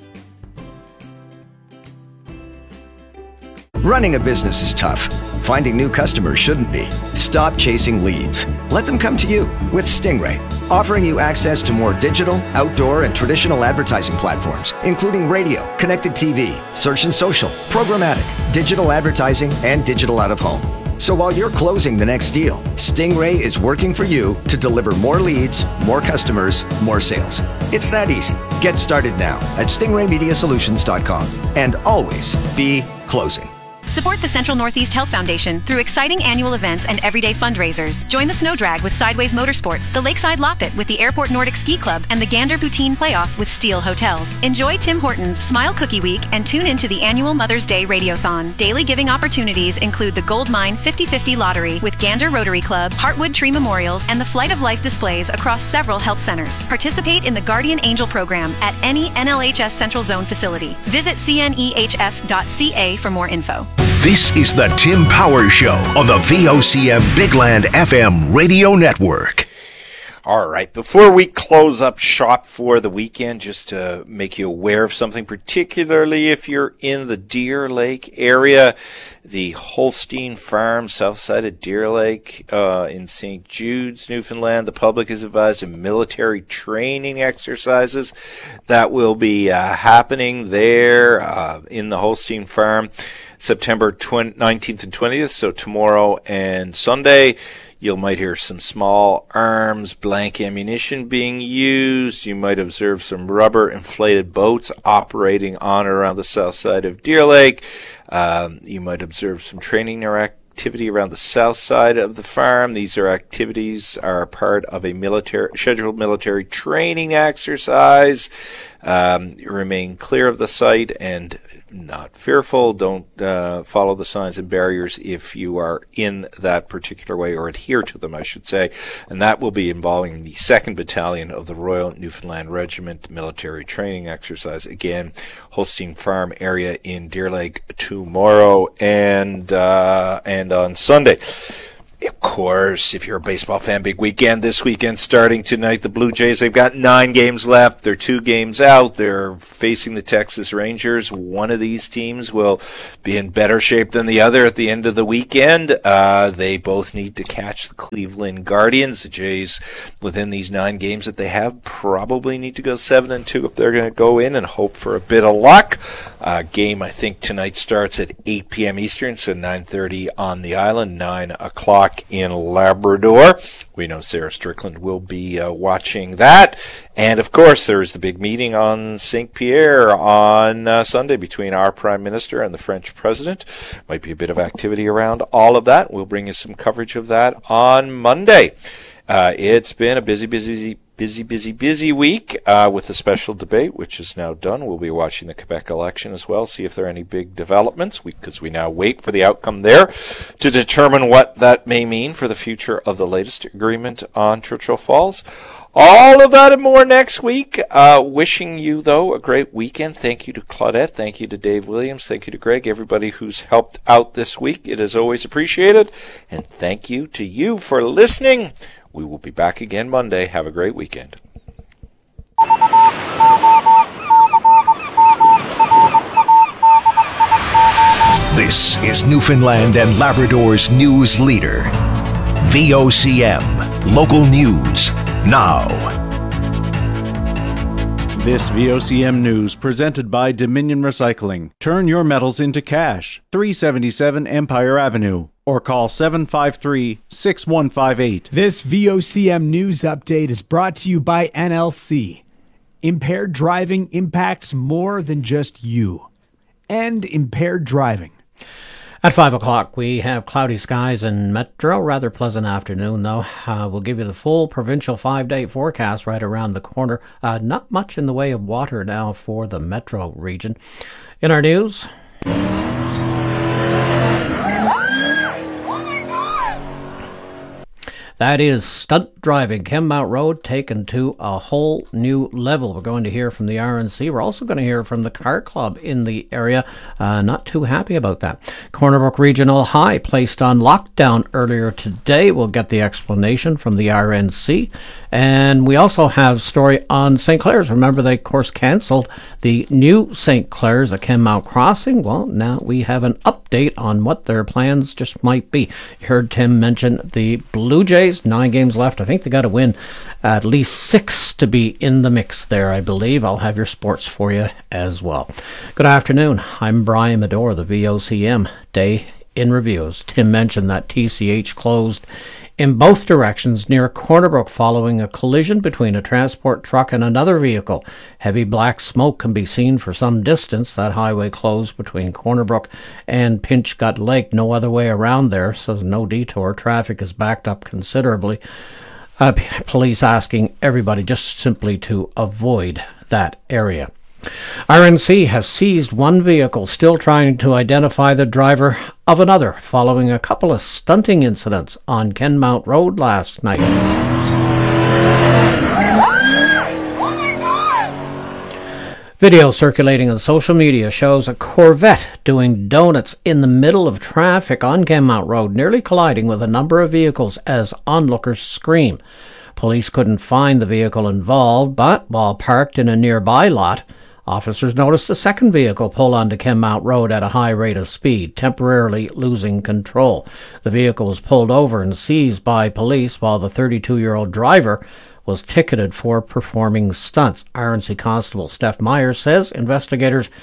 Running a business is tough. Finding new customers shouldn't be. Stop chasing leads. Let them come to you with Stingray, offering you access to more digital, outdoor, and traditional advertising platforms, including radio, connected T V, search and social, programmatic, digital advertising, and digital out-of-home. So while you're closing the next deal, Stingray is working for you to deliver more leads, more customers, more sales. It's that easy. Get started now at stingray media solutions dot com and always be closing. Support the Central Northeast Health Foundation through exciting annual events and everyday fundraisers. Join the Snow Drag with Sideways Motorsports, the Lakeside Loppet with the Airport Nordic Ski Club, and the Gander Poutine Playoff with Steel Hotels. Enjoy Tim Hortons Smile Cookie Week and tune into the annual Mother's Day Radiothon. Daily giving opportunities include the Gold Mine fifty fifty Lottery with Gander Rotary Club, Heartwood Tree Memorials, and the Flight of Life displays across several health centers. Participate in the Guardian Angel program at any N L H S Central Zone facility. Visit c n e h f dot c a for more info. This is the Tim Power Show on the V O C M Big Land F M Radio Network. All right, before we close up shop for the weekend, just to make you aware of something, particularly if you're in the Deer Lake area, the Holstein Farm, south side of Deer Lake, uh, in Saint Jude's, Newfoundland, the public is advised of military training exercises that will be uh, happening there uh, in the Holstein Farm, September nineteenth and twentieth, so tomorrow and Sunday. You might hear some small arms, blank ammunition being used. You might observe some rubber inflated boats operating on or around the south side of Deer Lake. Um, you might observe some training or activity around the south side of the farm. These are activities are part of a military scheduled military training exercise. um, remain clear of the site and not fearful. Don't uh, follow the signs and barriers if you are in that particular way, or adhere to them, I should say. And that will be involving the second Battalion of the Royal Newfoundland Regiment military training exercise. Again, Holstein Farm area in Deer Lake tomorrow and uh, and on Sunday. Of course, if you're a baseball fan, big weekend this weekend starting tonight. The Blue Jays, they've got nine games left. They're two games out. They're facing the Texas Rangers. One of these teams will be in better shape than the other at the end of the weekend. Uh, they both need to catch the Cleveland Guardians. The Jays, within these nine games that they have, probably need to go seven and two if they're going to go in and hope for a bit of luck. Uh, game, I think, tonight starts at eight p.m. Eastern, so nine thirty on the island, nine o'clock in Labrador. We know Sarah Strickland will be uh, watching that. And, of course, there is the big meeting on Saint Pierre on uh, Sunday between our Prime Minister and the French President. Might be a bit of activity around all of that. We'll bring you some coverage of that on Monday. Uh, it's been a busy, busy, busy, busy, busy week uh, with the special debate, which is now done. We'll be watching the Quebec election as well, see if there are any big developments, because we, we now wait for the outcome there to determine what that may mean for the future of the latest agreement on Churchill Falls. All of that and more next week. Uh, wishing you, though, a great weekend. Thank you to Claudette. Thank you to Dave Williams. Thank you to Greg, everybody who's helped out this week. It is always appreciated. And thank you to you for listening. We will be back again Monday. Have a great weekend. This is Newfoundland and Labrador's news leader. V O C M. Local news now. This V O C M news presented by Dominion Recycling. Turn your metals into cash. three seventy-seven Empire Avenue. Or call seven five three, six one five eight. This V O C M news update is brought to you by N L C. Impaired driving impacts more than just you. And impaired driving. At five o'clock, we have cloudy skies in Metro. Rather pleasant afternoon, though. Uh, we'll give you the full provincial five-day forecast right around the corner. Uh, not much in the way of water now for the Metro region. In our news... That is stunt driving. Kenmount Road taken to a whole new level. We're going to hear from the R N C. We're also going to hear from the car club in the area. Uh, not too happy about that. Corner Brook Regional High placed on lockdown earlier today. We'll get the explanation from the R N C. And we also have a story on Saint Clair's. Remember, they, of course, cancelled the new Saint Clair's at Kenmount Crossing. Well, now we have an update on what their plans just might be. You heard Tim mention the Blue Jays. Nine games left. I think they got to win at least six to be in the mix there, I believe. I'll have your sports for you as well. Good afternoon. I'm Brian Medore, the V O C M Day in Review. As Tim mentioned, that T C H closed in both directions near Corner Brook following a collision between a transport truck and another vehicle. Heavy black smoke can be seen for some distance. That highway closed between Corner Brook and Pinchgut Lake. No other way around there, so no detour. Traffic is backed up considerably. Uh, police asking everybody just simply to avoid that area. R N C have seized one vehicle, still trying to identify the driver of another, following a couple of stunting incidents on Kenmount Road last night. Video circulating on social media shows a Corvette doing donuts in the middle of traffic on Kenmount Road, nearly colliding with a number of vehicles as onlookers scream. Police couldn't find the vehicle involved, but while parked in a nearby lot, officers noticed a second vehicle pull onto Kenmount Road at a high rate of speed, temporarily losing control. The vehicle was pulled over and seized by police, while the thirty-two-year-old driver was ticketed for performing stunts. R N C Constable Steph Myers says investigators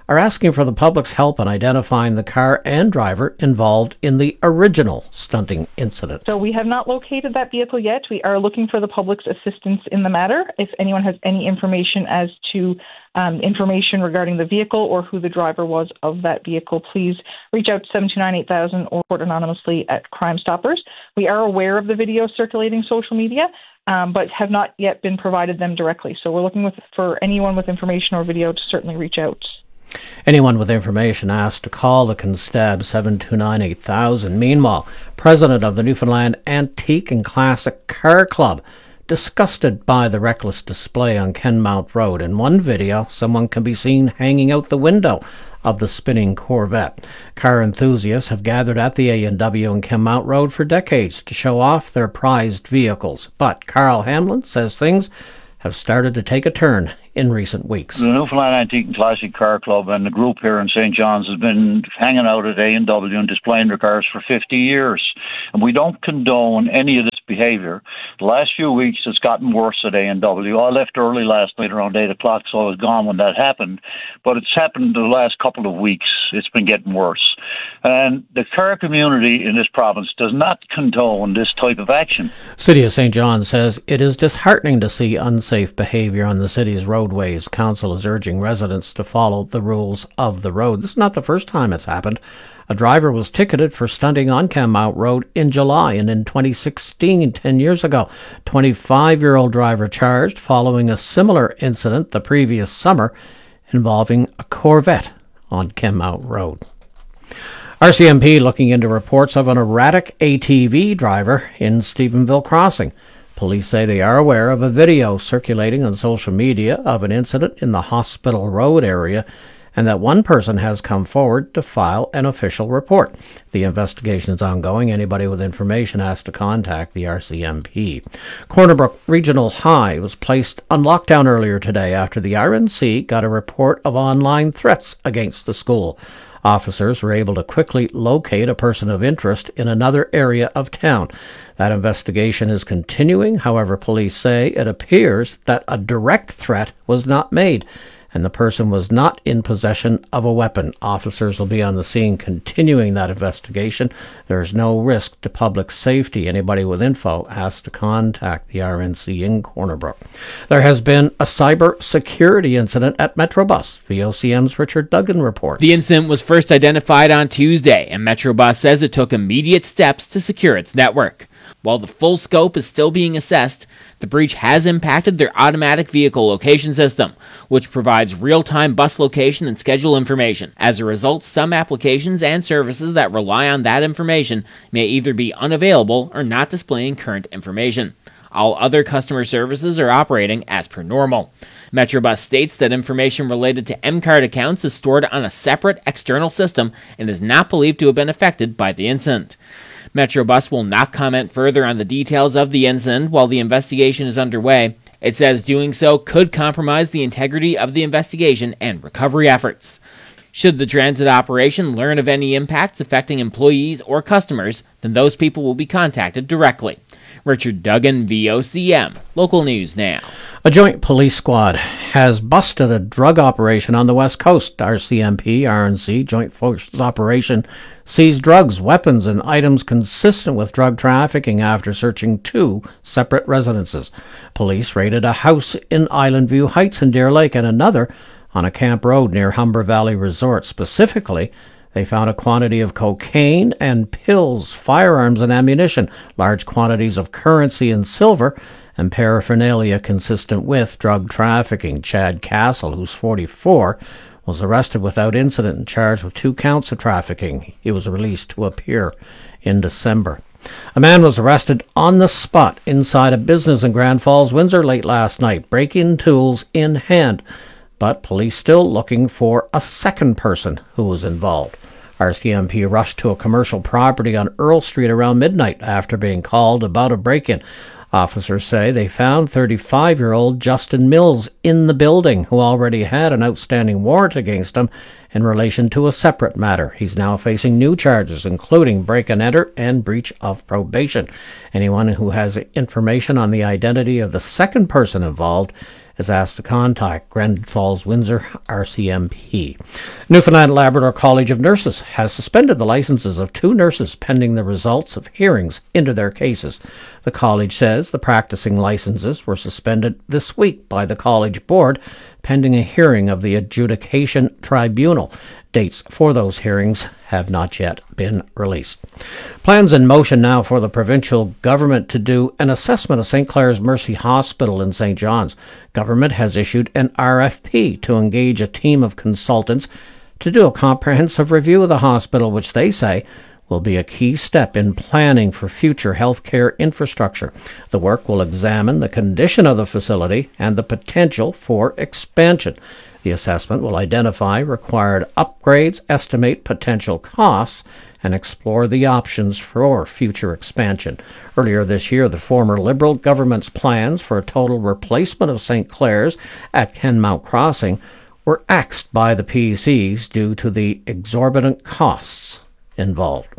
are asking for the public's help in identifying the car and driver involved in the original stunting incident. So we have not located that vehicle yet. We are looking for the public's assistance in the matter. If anyone has any information as to um, information regarding the vehicle or who the driver was of that vehicle, please reach out to seven two nine eight thousand or report anonymously at Crime Stoppers. We are aware of the video circulating social media, um, but have not yet been provided them directly. So we're looking with, for anyone with information or video to certainly reach out. Anyone with information asked to call the Constab seven two nine eight thousand. Meanwhile, president of the Newfoundland Antique and Classic Car Club, disgusted by the reckless display on Kenmount Road. In one video, someone can be seen hanging out the window of the spinning Corvette. Car enthusiasts have gathered at the A and W on Kenmount Road for decades to show off their prized vehicles. But Carl Hamlin says things have started to take a turn in recent weeks. The Newfoundland Antique and Classic Car Club and the group here in Saint John's has been hanging out at A and W and displaying their cars for fifty years. And we don't condone any of this behaviour. The last few weeks it's gotten worse at A and W. I left early last night around eight o'clock, so I was gone when that happened. But it's happened the last couple of weeks. It's been getting worse. And the car community in this province does not condone this type of action. City of Saint John says it is disheartening to see unsafe behaviour on the city's roadways. Council is urging residents to follow the rules of the road. This is not the first time it's happened. A driver was ticketed for stunting on Kenmount Road in July, and in twenty sixteen, ten years ago, twenty-five-year-old driver charged following a similar incident the previous summer involving a Corvette on Kenmount Road. R C M P looking into reports of an erratic A T V driver in Stephenville Crossing. Police say they are aware of a video circulating on social media of an incident in the Hospital Road area, and that one person has come forward to file an official report. The investigation is ongoing. Anybody with information has to contact the R C M P. Corner Brook Regional High was placed on lockdown earlier today after the R N C got a report of online threats against the school. Officers were able to quickly locate a person of interest in another area of town. That investigation is continuing. However, police say it appears that a direct threat was not made, and the person was not in possession of a weapon. Officers will be on the scene continuing that investigation. There is no risk to public safety. Anybody with info has to contact the R N C in Corner Brook. There has been a cyber security incident at Metrobus. V O C M's Richard Duggan reports. The incident was first identified on Tuesday, and Metrobus says it took immediate steps to secure its network. While the full scope is still being assessed, the breach has impacted their automatic vehicle location system, which provides real-time bus location and schedule information. As a result, some applications and services that rely on that information may either be unavailable or not displaying current information. All other customer services are operating as per normal. Metrobus states that information related to M-Card accounts is stored on a separate external system and is not believed to have been affected by the incident. Metrobus will not comment further on the details of the incident while the investigation is underway. It says doing so could compromise the integrity of the investigation and recovery efforts. Should the transit operation learn of any impacts affecting employees or customers, then those people will be contacted directly. Richard Duggan, V O C M. Local News Now. A joint police squad has busted a drug operation on the West Coast. R C M P, R N C, Joint Forces Operation seized drugs, weapons, and items consistent with drug trafficking after searching two separate residences. Police raided a house in Island View Heights in Deer Lake and another on a camp road near Humber Valley Resort. Specifically, they found a quantity of cocaine and pills, firearms and ammunition, large quantities of currency and silver, and paraphernalia consistent with drug trafficking. Chad Castle, who's forty-four, was arrested without incident and charged with two counts of trafficking. He was released to appear in December. A man was arrested on the spot inside a business in Grand Falls, Windsor late last night, break-in tools in hand. But police still looking for a second person who was involved. R C M P rushed to a commercial property on Earl Street around midnight after being called about a break-in. Officers say they found thirty-five-year-old Justin Mills in the building, who already had an outstanding warrant against him in relation to a separate matter. He's now facing new charges, including break-and-enter and breach of probation. Anyone who has information on the identity of the second person involved is asked to contact Grand Falls Windsor R C M P. Newfoundland Labrador College of Nurses has suspended the licenses of two nurses pending the results of hearings into their cases. The college says the practicing licenses were suspended this week by the college board pending a hearing of the adjudication tribunal. Dates for those hearings have not yet been released. Plans in motion now for the provincial government to do an assessment of Saint Clair's Mercy Hospital in Saint John's. Government has issued an R F P to engage a team of consultants to do a comprehensive review of the hospital, which they say will be a key step in planning for future healthcare infrastructure. The work will examine the condition of the facility and the potential for expansion. The assessment will identify required upgrades, estimate potential costs, and explore the options for future expansion. Earlier this year, the former Liberal government's plans for a total replacement of Saint Clair's at Kenmount Crossing were axed by the P Cs due to the exorbitant costs involved.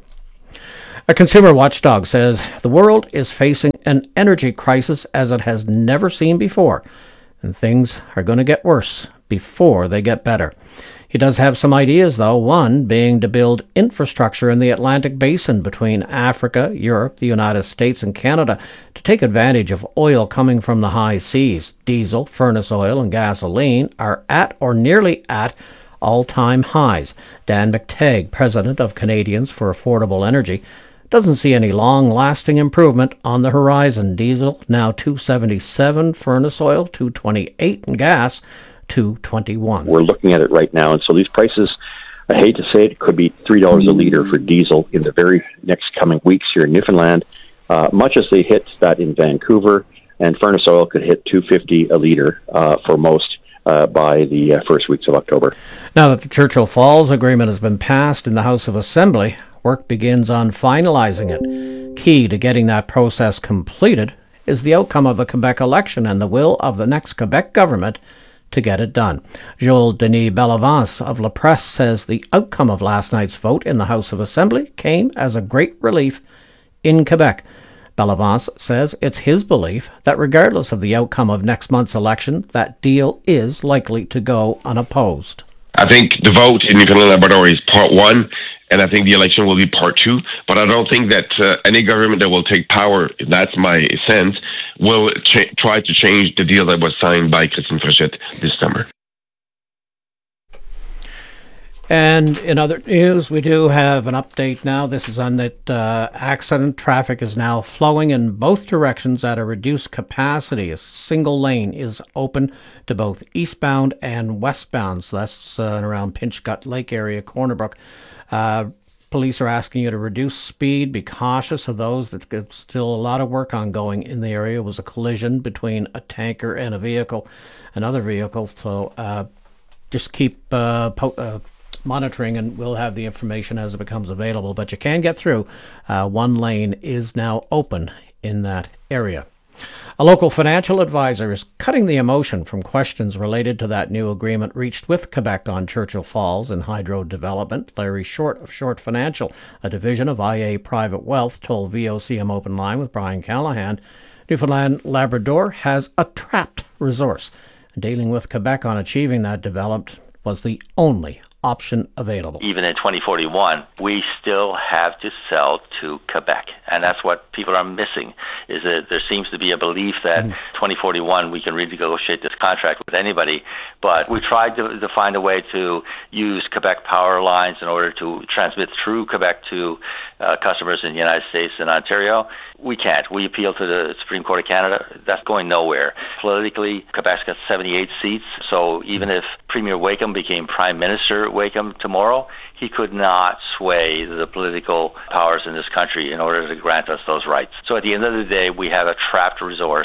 A consumer watchdog says the world is facing an energy crisis as it has never seen before, and things are going to get worse before they get better. He does have some ideas, though, one being to build infrastructure in the Atlantic Basin between Africa, Europe, the United States, and Canada to take advantage of oil coming from the high seas. Diesel, furnace oil, and gasoline are at or nearly at all-time highs. Dan McTagg, president of Canadians for Affordable Energy, doesn't see any long-lasting improvement on the horizon. Diesel now two seventy-seven, furnace oil two twenty-eight, and gas two twenty-one. We're looking at it right now, and so these prices, I hate to say it, could be three dollars a litre for diesel in the very next coming weeks here in Newfoundland, uh, much as they hit that in Vancouver, and furnace oil could hit two fifty a litre uh, for most uh, by the uh, first weeks of October. Now that the Churchill Falls Agreement has been passed in the House of Assembly, work begins on finalizing it. Key to getting that process completed is the outcome of the Quebec election and the will of the next Quebec government to get it done. Joel Denis Bellavance of La Presse says the outcome of last night's vote in the House of Assembly came as a great relief in Quebec. Bellavance says it's his belief that regardless of the outcome of next month's election, that deal is likely to go unopposed. I think the vote in Newfoundland Labrador is part one, and I think the election will be part two. But I don't think that uh, any government that will take power, that's my sense, will ch- try to change the deal that was signed by Christine Frechette this summer. And in other news, we do have an update now. This is on that uh, accident. Traffic is now flowing in both directions at a reduced capacity. A single lane is open to both eastbound and westbound. So that's uh, around Pinchgut Lake area, Corner Brook. Uh, police are asking you to reduce speed. Be cautious of those. There's still a lot of work ongoing in the area. It was a collision between a tanker and a vehicle, another vehicle. So uh, just keep uh, po- uh, monitoring, and we'll have the information as it becomes available. But you can get through. Uh, one lane is now open in that area. A local financial advisor is cutting the emotion from questions related to that new agreement reached with Quebec on Churchill Falls and hydro development. Larry Short of Short Financial, a division of I A Private Wealth, told V O C M Open Line with Brian Callahan, Newfoundland Labrador has a trapped resource. Dealing with Quebec on achieving that development was the only option available. Even in twenty forty-one, we still have to sell to Quebec. And that's what people are missing, is that there seems to be a belief that mm. twenty forty-one we can renegotiate this contract with anybody. But we tried to, to find a way to use Quebec power lines in order to transmit through Quebec to uh, customers in the United States and Ontario. We can't. We appeal to the Supreme Court of Canada. That's going nowhere. Politically, Quebec's got seventy-eight seats, so even if Premier Wakeham became Prime Minister Wakeham tomorrow, he could not sway the political powers in this country in order to grant us those rights. So at the end of the day, we have a trapped resource.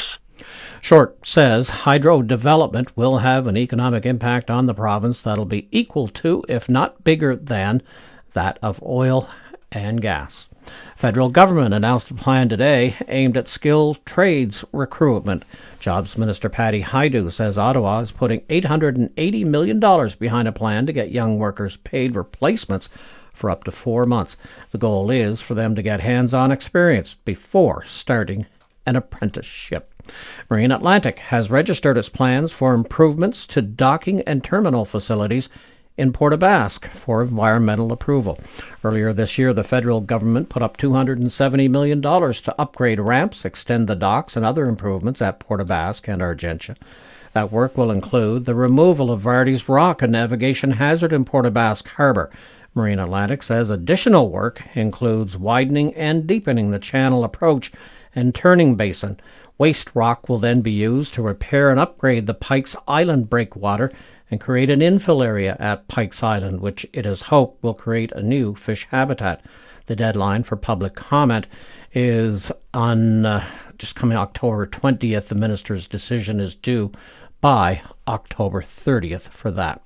Short says hydro development will have an economic impact on the province that'll be equal to, if not bigger than, that of oil and gas. Federal government announced a plan today aimed at skilled trades recruitment. Jobs Minister Patty Hajdu says Ottawa is putting eight hundred eighty million dollars behind a plan to get young workers paid replacements for up to four months. The goal is for them to get hands-on experience before starting an apprenticeship. Marine Atlantic has registered its plans for improvements to docking and terminal facilities in Port aux Basques for environmental approval. Earlier this year, the federal government put up two hundred seventy million dollars to upgrade ramps, extend the docks, and other improvements at Port aux Basques and Argentia. That work will include the removal of Vardy's Rock, a navigation hazard in Port aux Basques Harbour. Marine Atlantic says additional work includes widening and deepening the channel approach and turning basin. Waste rock will then be used to repair and upgrade the Pikes Island breakwater and create an infill area at Pikes Island, which it is hoped will create a new fish habitat. The deadline for public comment is on uh, just coming October twentieth. The minister's decision is due by October thirtieth for that.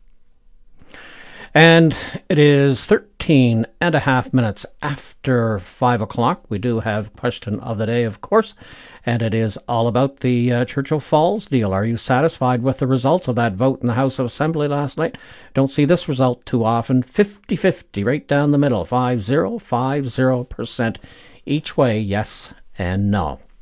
And it is thirteen and a half minutes after five o'clock. We do have question of the day, of course, and it is all about the uh, Churchill Falls deal. Are you satisfied with the results of that vote in the House of Assembly last night? Don't see this result too often. fifty-fifty, right down the middle, five zero, five zero percent each way, yes and no.